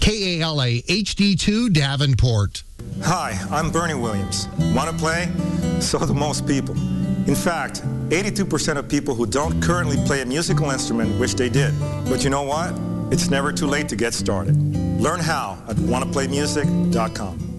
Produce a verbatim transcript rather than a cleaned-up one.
K A L A H D two Davenport. Hi, I'm Bernie Williams. Want to play? So do most people. In fact, eighty-two percent of people who don't currently play a musical instrument wish they did. But you know what? It's never too late to get started. Learn how at wanna play music dot com.